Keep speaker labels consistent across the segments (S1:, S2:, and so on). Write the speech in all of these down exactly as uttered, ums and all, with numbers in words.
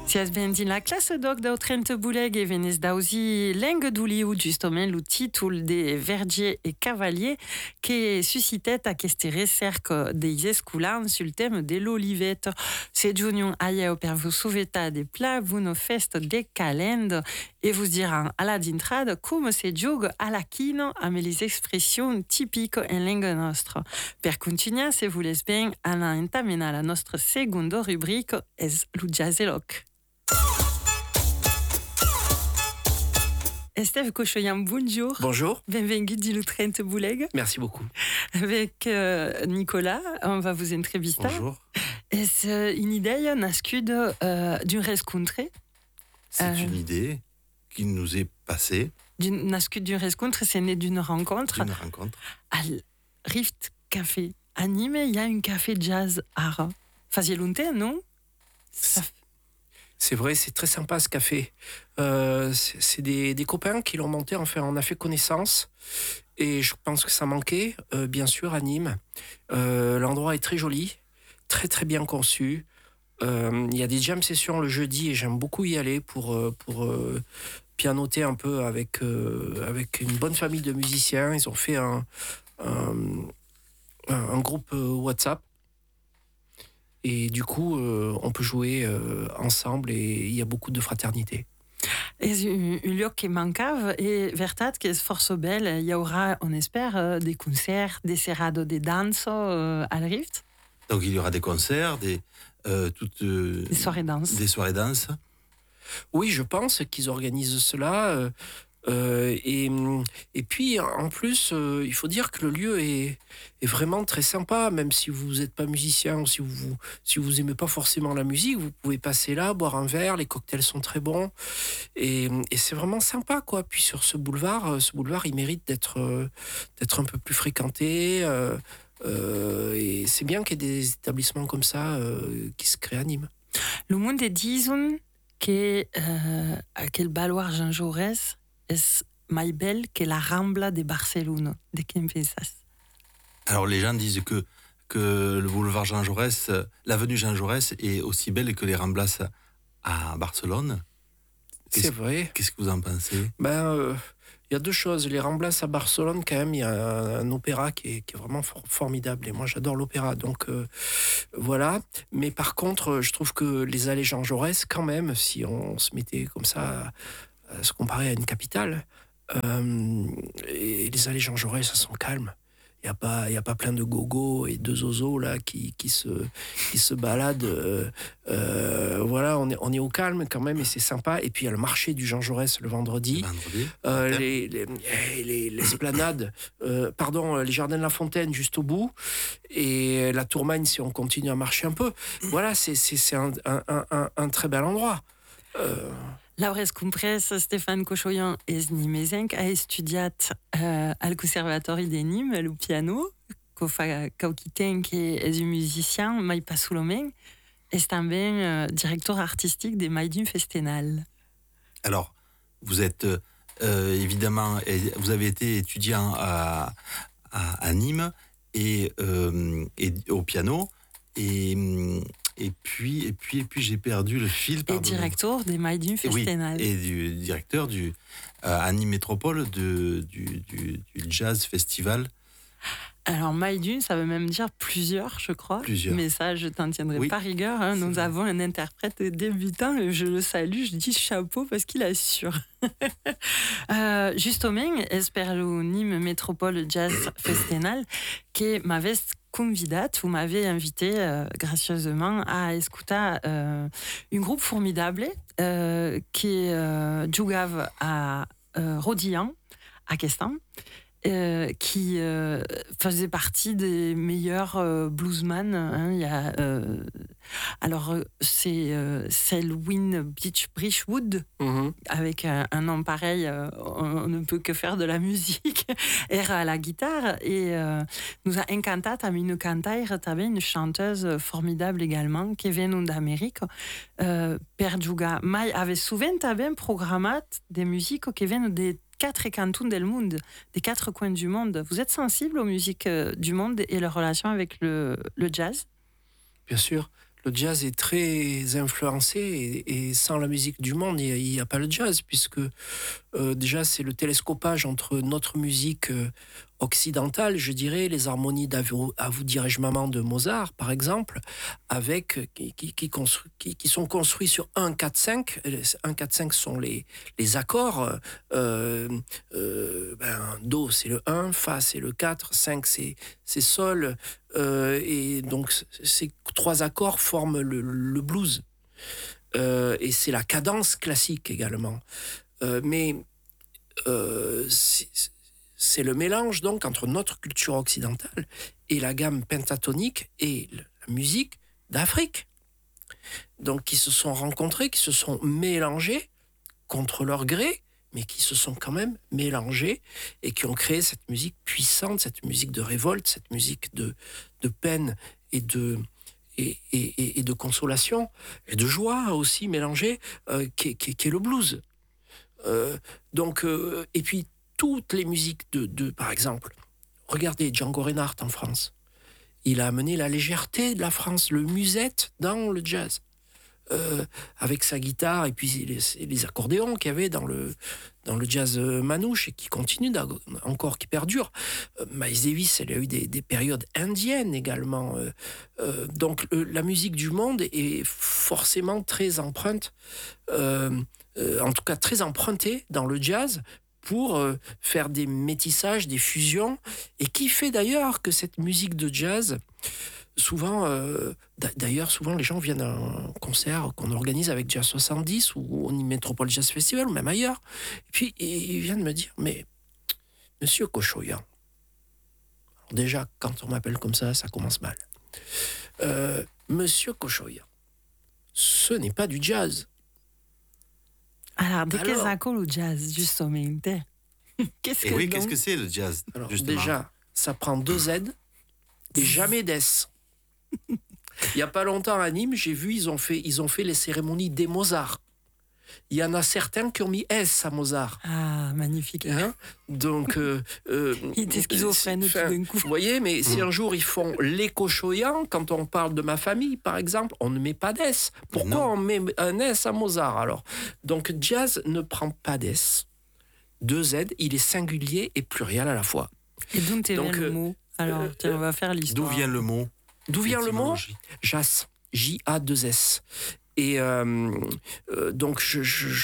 S1: Sias ben din la classe doc da Trent Bouleg e venez dausi leng d'ouliou justament lo titol de Verdier et Cavalier que suscitet aquesta recerca des escolans sul tema de l'olivet. Se junion aieu per vos souveta de pla vuno fest de calend et vous diran à la dintrade come se jug a la quino amb les expressions typiques en lenga nostra. Per continuar, se voulez ben, ana entamena la nostra segunda rubrique es lo jazzeloc. Esteve Cochoyan, bonjour.
S2: Bonjour.
S1: Bienvenue du Trent Bouleg.
S2: Merci beaucoup.
S1: Avec euh, Nicolas, on va vous entrevister.
S3: Bonjour.
S1: Est-ce une idée nascude euh, d'une rencontre?
S3: C'est euh, une idée qui nous est passée.
S1: D'une nascude d'une rencontre, c'est né d'une rencontre.
S3: D'une rencontre.
S1: À Rift Café. À Nîmes, il y a un café jazz art. Faisiez longtemps, non? Ça...
S2: C'est vrai, c'est très sympa ce café. Euh, c'est c'est des, des copains qui l'ont monté, enfin on a fait connaissance et je pense que ça manquait, euh, bien sûr, à Nîmes. Euh, l'endroit est très joli, très très bien conçu. Euh, il y a des jam sessions le jeudi et j'aime beaucoup y aller pour, pour euh, pianoter un peu avec, euh, avec une bonne famille de musiciens. Ils ont fait un, un, un groupe WhatsApp. Et du coup, euh, on peut jouer euh, ensemble et il y a beaucoup de fraternité.
S1: És un, un lloc que mancava et veritat que és força bel. Hi haurà, on espère, des concerts, des serrades de danse euh, à la Rift.
S3: Donc il y aura des concerts, des, euh, toutes, euh,
S1: des soirées danse.
S3: Des soirées danse.
S2: Oui, je pense qu'ils organisent cela. Euh, euh, et, et puis, en plus, euh, il faut dire que le lieu est, est vraiment très sympa. Même si vous n'êtes pas musicien ou si vous si vous aimez pas forcément la musique, vous pouvez passer là, boire un verre. Les cocktails sont très bons. Et, et c'est vraiment sympa, quoi. Puis sur ce boulevard, ce boulevard, il mérite d'être, euh, d'être un peu plus fréquenté. Euh, euh, et c'est bien qu'il y ait des établissements comme ça euh, qui se créent à Nîmes.
S1: Le monde est disons que euh, aquel baluard Jean Jaurès est mai belle que la Rambla de Barcelone. De què en penses?
S3: Alors les gens disent que, que le boulevard Jean Jaurès, l'avenue Jean Jaurès est aussi belle que les Ramblas à Barcelone. Qu'est-ce,
S2: c'est vrai.
S3: Qu'est-ce que vous en pensez?
S2: Ben, euh, y a deux choses. Les Ramblas à Barcelone, quand même, il y a un, un opéra qui est, qui est vraiment for- formidable. Et moi, j'adore l'opéra. Donc, euh, voilà. Mais par contre, je trouve que les allées Jean Jaurès, quand même, si on se mettait comme ça à, à se comparer à une capitale, euh, et les allées Jean Jaurès, ça sont calmes. Il n'y a pas, il y a pas plein de gogos et de zozos là qui, qui se, qui se baladent. Euh, euh, voilà, on est, on est au calme quand même et c'est sympa. Et puis il y a le marché du Jean Jaurès le vendredi.
S3: Le vendredi.
S2: Euh, les, les, les, les esplanades, euh, pardon, les jardins de la Fontaine juste au bout. Et la Tourmagne si on continue à marcher un peu. Voilà, c'est, c'est, c'est un, un, un, un très bel endroit. Euh...
S1: Laura Escomprès, Stéphane Cochoyan és nimesenc, a estudiat euh, al Conservatori de Nîmes, le piano, que fa Kauquiten, qui est un musicien, mai pas solament, est també euh, directeur artistique de Maïdun Festenal.
S3: Alors, vous êtes euh, évidemment, vous avez été étudiant à, à, à Nîmes et, euh, et au piano et Et puis, et puis, et puis, j'ai perdu le fil.
S1: Et directeur des Maïdun Festenal.
S3: Oui, et du directeur du euh, à Nîmes Métropole de, du, du, du Jazz Festival.
S1: Alors, Maïdun, ça veut même dire plusieurs, je crois.
S3: Plusieurs.
S1: Mais ça, je t'en tiendrai
S3: oui.
S1: pas rigueur. Hein. Nous vrai. avons un interprète débutant. Je le salue, je dis chapeau parce qu'il assure. euh, justement, espère le Nîmes Métropole Jazz Festival, qui m'avait convidat, vous m'avez invité euh, gracieusement à écouter euh, un groupe formidable euh, qui euh, jugava à euh, Rodillan, à Questan, euh, qui euh, faisait partie des meilleurs euh, bluesman. Hein, il y a, euh, alors, c'est euh, Selwyn Beach Bridgewood, mm-hmm. avec un, un nom pareil, euh, on, on ne peut que faire de la musique, era à la guitare, et euh, nous a encantat amb une cantaire, també une chanteuse formidable également, qui vient d'Amérique, euh, per jugar. Mai avait souvent també programmat des musiques qui viennent des quatre cantons du monde, des quatre coins du monde. Vous êtes sensible aux musiques du monde et leur relation avec le, le jazz?
S2: Bien sûr. le jazz est très influencé et, et sans la musique du monde, il n'y a, a pas le jazz, puisque euh, déjà c'est le télescopage entre notre musique euh, occidentale, je dirais, les harmonies d'A-vous à vous dirais-je maman de Mozart, par exemple, avec, qui, qui, qui, constru, qui, qui sont construits sur un, quatre, cinq. un, quatre, cinq sont les, les accords. Euh, euh, ben, Do, c'est le un, Fa, c'est le quatre, cinq, c'est, c'est Sol. Euh, et donc, ces trois accords forment le, le blues. Euh, et c'est la cadence classique également. Euh, mais euh, c'est, c'est le mélange donc entre notre culture occidentale et la gamme pentatonique et la musique d'Afrique. Donc, qui se sont rencontrés, qui se sont mélangés contre leur gré, mais qui se sont quand même mélangés et qui ont créé cette musique puissante, cette musique de révolte, cette musique de, de peine et de, et, et, et de consolation, et de joie aussi mélangée, euh, qui, qui, qui est le blues. Euh, donc, euh, et puis, toutes les musiques de, de, par exemple, regardez Django Reinhardt en France. Il a amené la légèreté de la France, le musette dans le jazz. Euh, avec sa guitare et puis les, les accordéons qu'il y avait dans le, dans le jazz manouche et qui continue encore, qui perdure. Euh, Miles Davis, elle a eu des, des périodes indiennes également. Euh, euh, donc euh, la musique du monde est forcément très empreinte, euh, euh, en tout cas très empruntée dans le jazz pour euh, faire des métissages, des fusions, et qui fait d'ailleurs que cette musique de jazz, souvent, euh, d'ailleurs, souvent les gens viennent à un concert qu'on organise avec Jazz soixante-dix ou au Métropole Jazz Festival ou même ailleurs. Et puis, ils viennent me dire, mais Monsieur Kochoyan, alors déjà, quand on m'appelle comme ça, ça commence mal. Euh, Monsieur Kochoyan, ce n'est pas du jazz.
S1: Alors, de quel accord le jazz, justement? Qu'est-ce
S3: Et
S1: que
S3: oui,
S1: donc...
S3: qu'est-ce que c'est le jazz?
S2: Alors,
S3: justement
S2: déjà, ça prend deux Z et jamais d'S. Il n'y a pas longtemps à Nîmes, j'ai vu, ils ont fait, ils ont fait les cérémonies des Mozart. Il y en a certains qui ont mis S à Mozart.
S1: Ah, magnifique.
S2: Hein? Donc, euh, euh,
S1: il était schizophrène tout d'un coup.
S2: Vous voyez, mais mmh. si un jour ils font les Kochoyan, quand on parle de ma famille, par exemple, on ne met pas d'S. Pourquoi non. on met un S à Mozart alors? Donc, jazz ne prend pas d'S. Deux Z, il est singulier et pluriel à la fois.
S1: Et d'où vient
S2: Donc,
S1: le mot? Alors, euh, tiens, on va faire l'histoire.
S3: D'où vient le mot?
S2: D'où vient le mot? Jas. J A deux S. Et euh, euh, donc, je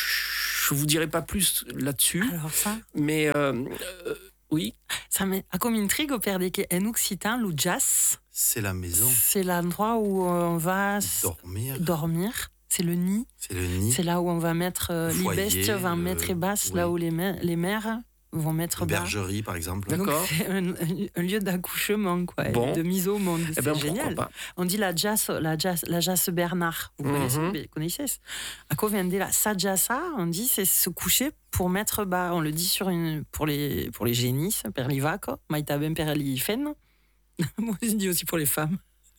S2: ne vous dirai pas plus là-dessus.
S1: Alors ça
S2: Mais euh, euh, oui.
S1: Ça me comme intrigue au père en occitan, le jazz.
S3: C'est la maison.
S1: C'est l'endroit où on va
S3: dormir.
S1: dormir. C'est le nid.
S3: C'est le nid.
S1: C'est là où on va mettre euh, les bestes, vont
S3: le...
S1: mettre et basses,
S3: oui.
S1: là où les, mè- les mères vont mettre
S3: Une
S1: bas.
S3: bergerie, par exemple.
S2: D'accord.
S1: Donc, c'est un, un lieu d'accouchement, quoi,
S2: bon.
S1: de mise au monde. C'est
S2: eh ben,
S1: génial. On dit la jazz, la jazz, la jazz Bernard. Vous mm-hmm. connaissez? À quoi vient de la sajassa? On dit c'est se coucher pour mettre bas. On le dit sur une pour les pour les génisses, per li vaco, maïta ben per li fen. Moi, je dis aussi pour les femmes.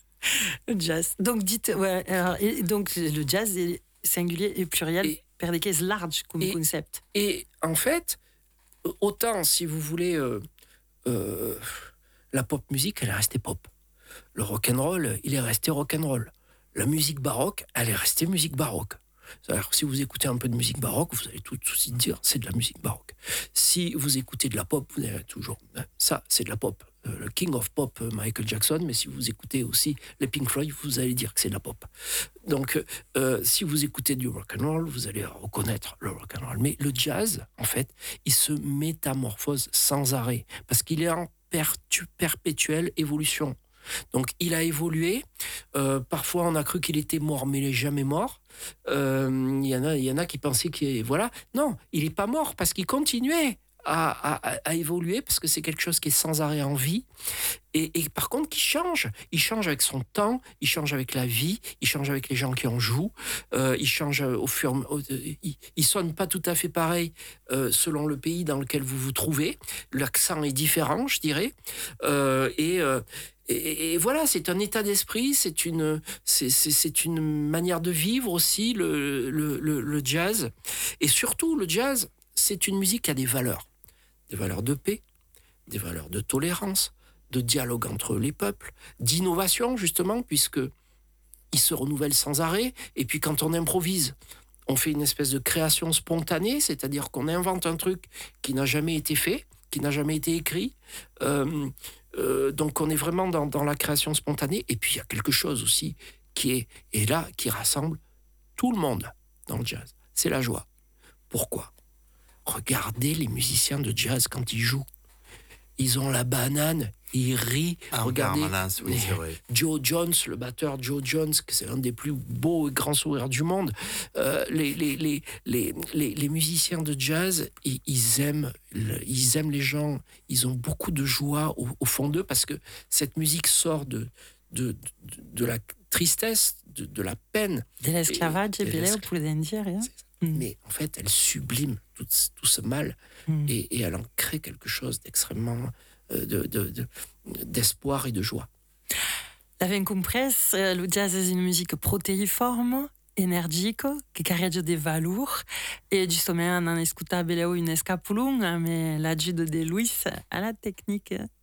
S1: Le jazz. Donc dites ouais. Alors, et donc le jazz est singulier et pluriel. Et, per des cases large comme
S2: et,
S1: concept.
S2: Et en fait. Autant, si vous voulez, euh, euh, la pop musique, elle est restée pop. Le rock'n'roll, il est resté rock'n'roll. La musique baroque, elle est restée musique baroque. C'est-à-dire, si vous écoutez un peu de musique baroque, vous allez tout de suite dire c'est de la musique baroque. Si vous écoutez de la pop, vous allez toujours ça, c'est de la pop. Le King of Pop, Michael Jackson, mais si vous écoutez aussi les Pink Floyd, vous allez dire que c'est de la pop. Donc, euh, si vous écoutez du rock'n'roll, vous allez reconnaître le rock'n'roll. Mais le jazz, en fait, il se métamorphose sans arrêt, parce qu'il est en pertu- perpétuelle évolution. Donc, il a évolué. Euh, parfois, on a cru qu'il était mort, mais il n'est jamais mort. Euh, il y en a, il y en a qui pensaient qu'il... Voilà. Non, il n'est pas mort, parce qu'il continuait à, à, à évoluer, parce que c'est quelque chose qui est sans arrêt en vie. Et, et par contre, qui change. Il change avec son temps, il change avec la vie, il change avec les gens qui en jouent, euh, il change au fur et il, il sonne pas tout à fait pareil euh, selon le pays dans lequel vous vous trouvez. L'accent est différent, je dirais. Euh, et... Euh, Et, et voilà, c'est un état d'esprit, c'est une, c'est, c'est, c'est une manière de vivre aussi, le, le, le, le jazz. Et surtout, le jazz, c'est une musique qui a des valeurs. Des valeurs de paix, des valeurs de tolérance, de dialogue entre les peuples, d'innovation, justement, puisque il se renouvelle sans arrêt. Et puis quand on improvise, on fait une espèce de création spontanée, c'est-à-dire qu'on invente un truc qui n'a jamais été fait, qui n'a jamais été écrit. Euh, euh, donc on est vraiment dans, dans la création spontanée. Et puis il y a quelque chose aussi qui est, et là, qui rassemble tout le monde dans le jazz. C'est la joie. Pourquoi ? Regardez les musiciens de jazz quand ils jouent. Ils ont la banane, ils rient.
S3: Ah,
S2: Regardez
S3: permanence, oui, c'est vrai.
S2: Joe Jones, le batteur Joe Jones, que c'est un des plus beaux et grands sourires du monde. Euh, les, les, les, les, les, les musiciens de jazz, ils, ils, aiment, ils aiment les gens. Ils ont beaucoup de joie au, au fond d'eux parce que cette musique sort de, de, de, de la tristesse, de, de la peine.
S1: De l'esclavage,
S2: Et-
S1: et puis là, vous pouvez dire. Hein?
S2: C'est ça. Mais en fait, elle sublime tout, tout ce mal
S1: Mm.
S2: et, et elle en crée quelque chose d'extrêmement euh, de, de, de, d'espoir et de joie.
S1: L'avem comprès, lo jazz è una musica proteiforme, energico, che carreggia de valor, e giustamente non ascoltabile un escapulung, ma l'aggiuto de Luis alla tecnica.